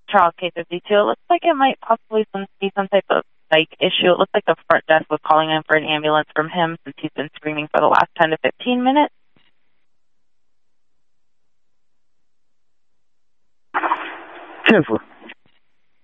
Charles K-52. It looks like it might possibly be some type of psych issue. It looks like the front desk was calling in for an ambulance from him since he's been screaming for the last 10 to 15 minutes. 10-4.